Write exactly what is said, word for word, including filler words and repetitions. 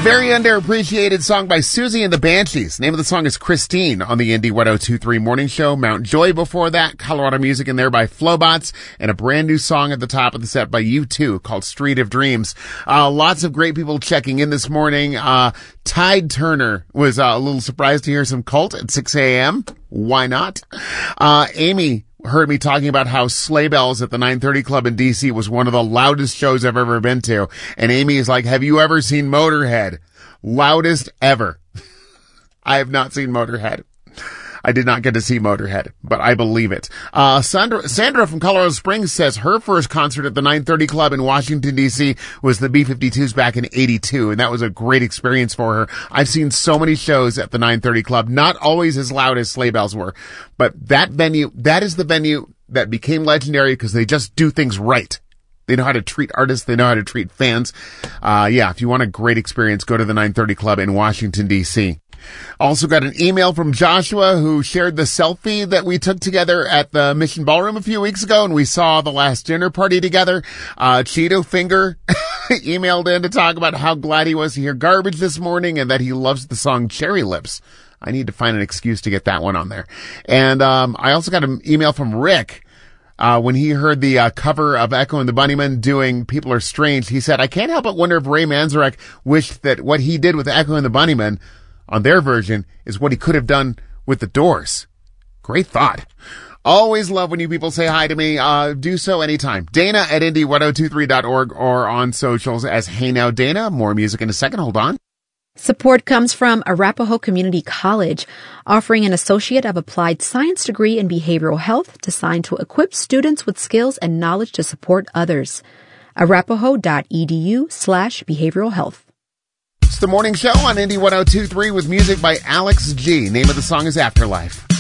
Very underappreciated song by Susie and the Banshees. Name of the song is Christine on the Indie ten twenty-three Morning Show. Mount Joy before that. Colorado Music in there by Flowbots. And a brand new song at the top of the set by U two called Street of Dreams. Uh, lots of great people checking in this morning. Uh, Tide Turner was uh, a little surprised to hear some Cult at six a.m. Why not? Uh, Amy heard me talking about how Sleigh Bells at the nine thirty Club in D C was one of the loudest shows I've ever been to. And Amy is like, have you ever seen Motorhead? Loudest ever. I have not seen Motorhead. I did not get to see Motorhead, but I believe it. Uh, Sandra, Sandra from Colorado Springs says her first concert at the nine thirty Club in Washington, D C was the B fifty-twos back in eighty-two, and that was a great experience for her. I've seen so many shows at the nine thirty Club, not always as loud as Sleigh Bells were, but that venue, that is the venue that became legendary because they just do things right. They know how to treat artists. They know how to treat fans. Uh, yeah, if you want a great experience, go to the nine thirty Club in Washington, D C Also got an email from Joshua who shared the selfie that we took together at the Mission Ballroom a few weeks ago, and we saw the last dinner party together. Uh, Cheeto Finger emailed in to talk about how glad he was to hear Garbage this morning and that he loves the song Cherry Lips. I need to find an excuse to get that one on there. And um, I also got an email from Rick. Uh, when he heard the uh, cover of Echo and the Bunnymen doing People Are Strange, he said, I can't help but wonder if Ray Manzarek wished that what he did with Echo and the Bunnymen on their version is what he could have done with the Doors. Great thought. Always love when you people say hi to me. Uh, do so anytime. Dana at indie ten twenty-three dot org or on socials as Hey Now Dana. More music in a second. Hold on. Support comes from Arapahoe Community College, offering an Associate of Applied Science degree in behavioral health designed to equip students with skills and knowledge to support others. arapahoe.edu slash behavioral health. It's the morning show on Indie ten twenty-three with music by Alex G. Name of the song is Afterlife.